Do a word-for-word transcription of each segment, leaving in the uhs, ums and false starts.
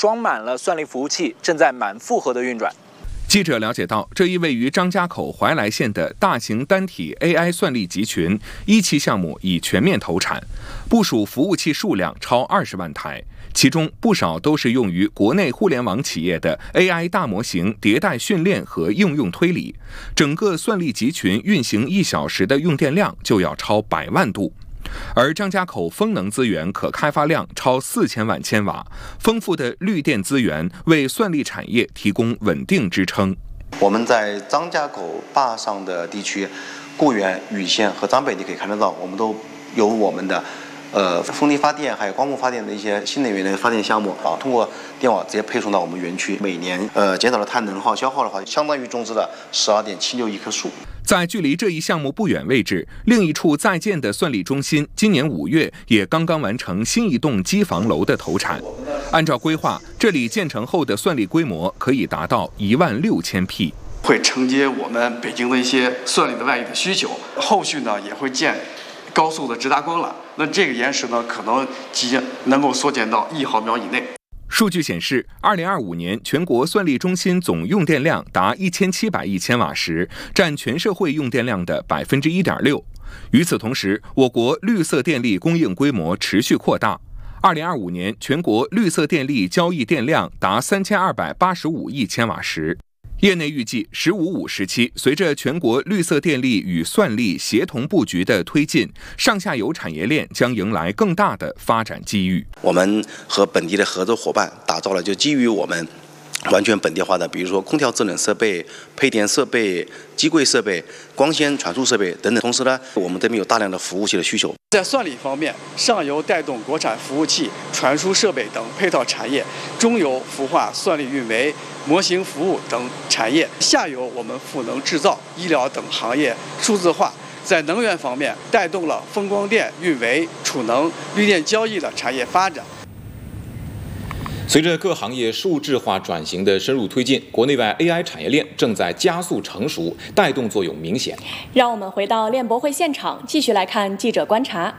装满了算力服务器，正在满负荷的运转。 记者了解到，这一位于张家口怀来县的大型单体 A I 算力集群一期项目已全面投产，部署服务器数量超二十万台，其中不少都是用于国内互联网企业的 A I 大模型迭代训练和应用推理。整个算力集群运行一小时的用电量就要超百万度。而张家口风能资源可开发量超四千万千瓦，丰富的绿电资源为算力产业提供稳定支撑。 我们在张家口坝上的地区，固原、禹县和张北地可以看得到，我们都有我们的呃风力发电还有光伏发电的一些新能源的发电项目啊，通过电网直接配送到我们园区，每年呃减少了碳能耗消耗的话，相当于种植了十二点七六亿棵树。 在距离这一项目不远位置，另一处在建的算力中心，今年五月也刚刚完成新一栋机房楼的投产。按照规划，这里建成后的算力规模可以达到一万六千匹， 会承接我们北京的一些算力的外溢的需求。后续呢也会建高速的直达光缆，那这个延时呢可能即能够缩减到一毫秒以内。 数据显示，二零二五年全国算力中心总用电量达一千七百亿千瓦时，占全社会用电量的百分之一点六。与此同时，我国绿色电力供应规模持续扩大。二零二五年全国绿色电力交易电量达三千二百八十五亿千瓦时。业内预计，“十五五”时期，随着全国绿色电力与算力协同布局的推进，上下游产业链将迎来更大的发展机遇。 我们和本地的合作伙伴打造了就基于我们完全本地化的，比如说空调制冷设备、配电设备、机柜设备、光纤传输设备等等。同时呢，我们这边有大量的服务器的需求。 在算力方面，上游带动国产服务器、传输设备等配套产业，中游孵化算力运维、模型服务等产业，下游我们赋能制造、医疗等行业数字化。在能源方面，带动了风光电、运维、储能、绿电交易的产业发展。 随着各行业数字化转型的深入推进，国内外 A I 产业链正在加速成熟，带动作用明显。 让我们回到链博会现场，继续来看记者观察。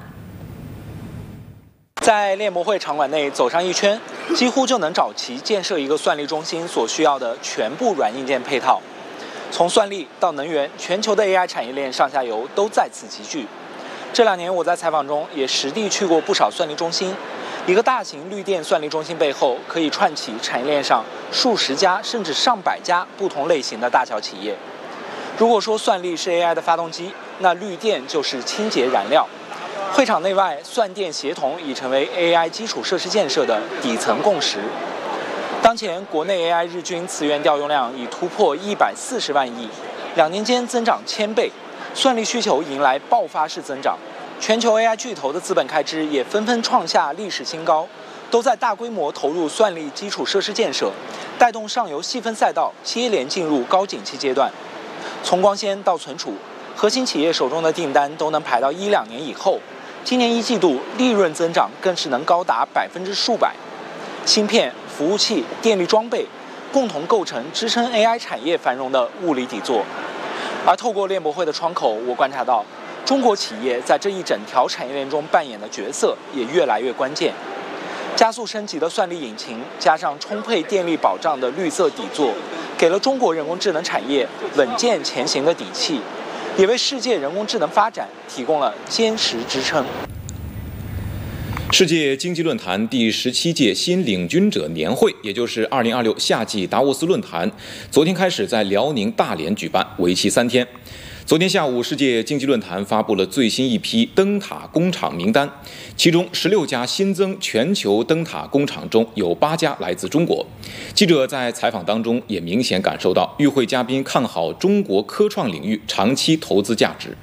在链博会场馆内走上一圈，几乎就能找齐建设一个算力中心所需要的全部软硬件配套。从算力到能源，全球的 A I 产业链上下游都在此集聚。这两年我在采访中也实地去过不少算力中心。一个大型绿电算力中心背后，可以串起产业链上数十家甚至上百家不同类型的大小企业。如果说算力是 A I 的发动机，那绿电就是清洁燃料。会场内外算电协同已成为 A I 基础设施建设的底层共识。当前国内 A I 日均磁源调用量已突破一百四十万亿，两年间增长千倍，算力需求迎来爆发式增长。全球 A I 巨头的资本开支也纷纷创下历史新高，都在大规模投入算力基础设施建设，带动上游细分赛道接连进入高景气阶段。从光纤到存储，核心企业手中的订单都能排到一两年以后。今年一季度利润增长更是能高达百分之数百。芯片、服务器、电力装备共同构成支撑 A I 产业繁荣的物理底座。而透过链博会的窗口，我观察到，中国企业在这一整条产业链中扮演的角色也越来越关键。加速升级的算力引擎，加上充沛电力保障的绿色底座，给了中国人工智能产业稳健前行的底气，也为世界人工智能发展提供了坚实支撑。 世界经济论坛第十七届新领军者年会，也就是二零二六夏季达沃斯论坛，昨天开始在辽宁大连举办，为期三天。昨天下午，世界经济论坛发布了最新一批灯塔工厂名单，其中十六家新增全球灯塔工厂中有八家来自中国。记者在采访当中也明显感受到，与会嘉宾看好中国科创领域长期投资价值。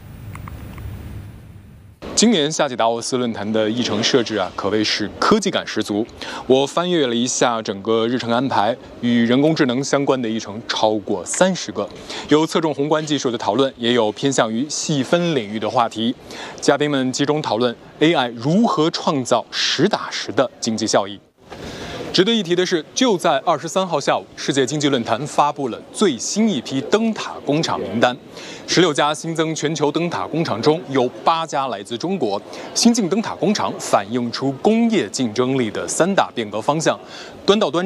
今年夏季达沃斯论坛的议程设置啊，可谓是科技感十足。我翻阅了一下整个日程安排，与人工智能相关的议程超过三十个，有侧重宏观技术的讨论，也有偏向于细分领域的话题。嘉宾们集中讨论 A I 如何创造实打实的经济效益。值得一提的是，就在二十三号下午，世界经济论坛发布了最新一批灯塔工厂名单。十六家新增全球灯塔工厂中有八家来自中国。新进灯塔工厂反映出工业竞争力的三大变革方向：端到端。